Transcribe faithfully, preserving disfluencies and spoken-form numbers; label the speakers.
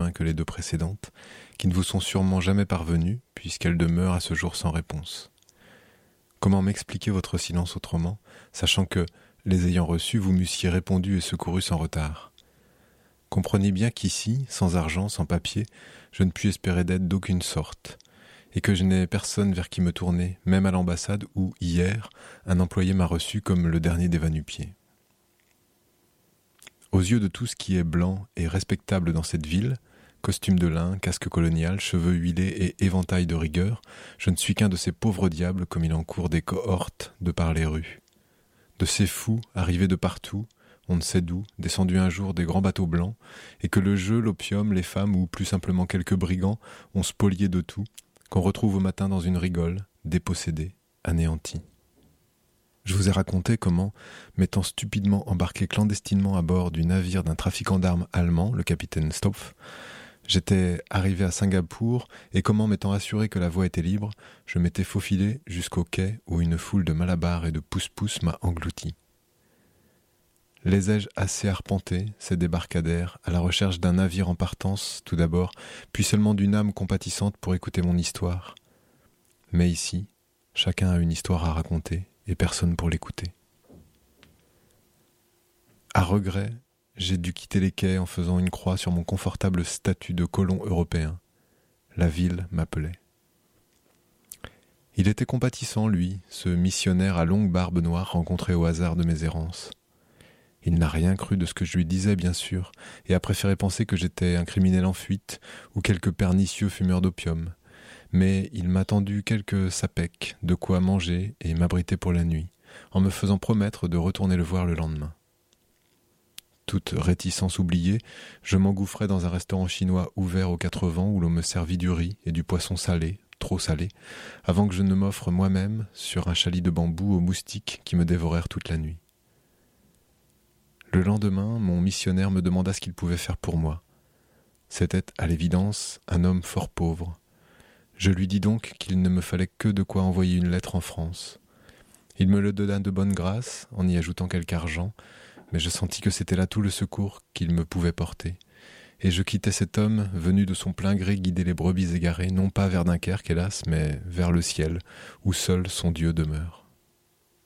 Speaker 1: lendemain que les deux précédentes, qui ne vous sont sûrement jamais parvenues, puisqu'elles demeurent à ce jour sans réponse. Comment m'expliquer votre silence autrement, sachant que, les ayant reçus, vous m'eussiez répondu et secouru sans retard? Comprenez bien qu'ici, sans argent, sans papier, je ne puis espérer d'aide d'aucune sorte, et que je n'ai personne vers qui me tourner, même à l'ambassade où, hier, un employé m'a reçu comme le dernier des va-nu-pieds. Aux yeux de tout ce qui est blanc et respectable dans cette ville, costume de lin, casque colonial, cheveux huilés et éventail de rigueur, je ne suis qu'un de ces pauvres diables comme il en court des cohortes de par les rues. De ces fous arrivés de partout, on ne sait d'où, descendus un jour des grands bateaux blancs, et que le jeu, l'opium, les femmes ou plus simplement quelques brigands ont spolié de tout, qu'on retrouve au matin dans une rigole, dépossédés, anéantis. Je vous ai raconté comment, m'étant stupidement embarqué clandestinement à bord du navire d'un trafiquant d'armes allemand, le capitaine Stopf, j'étais arrivé à Singapour et comment, m'étant assuré que la voie était libre, je m'étais faufilé jusqu'au quai où une foule de malabars et de pousse-pousse m'a englouti. Les ai-je assez arpenté, ces débarcadères, à la recherche d'un navire en partance, tout d'abord, puis seulement d'une âme compatissante pour écouter mon histoire. Mais ici, chacun a une histoire à raconter, et personne pour l'écouter. À regret, j'ai dû quitter les quais en faisant une croix sur mon confortable statut de colon européen. La ville m'appelait. Il était compatissant, lui, ce missionnaire à longue barbe noire rencontré au hasard de mes errances. Il n'a rien cru de ce que je lui disais, bien sûr, et a préféré penser que j'étais un criminel en fuite ou quelque pernicieux fumeur d'opium. Mais il m'a tendu quelques sapèques, de quoi manger et m'abriter pour la nuit, en me faisant promettre de retourner le voir le lendemain. Toute réticence oubliée, je m'engouffrai dans un restaurant chinois ouvert aux quatre vents où l'on me servit du riz et du poisson salé, trop salé, avant que je ne m'offre moi-même sur un chalit de bambou aux moustiques qui me dévorèrent toute la nuit. Le lendemain, mon missionnaire me demanda ce qu'il pouvait faire pour moi. C'était, à l'évidence, un homme fort pauvre. Je lui dis donc qu'il ne me fallait que de quoi envoyer une lettre en France. Il me le donna de bonne grâce, en y ajoutant quelque argent, mais je sentis que c'était là tout le secours qu'il me pouvait porter. Et je quittai cet homme, venu de son plein gré guider les brebis égarées, non pas vers Dunkerque, hélas, mais vers le ciel, où seul son Dieu demeure.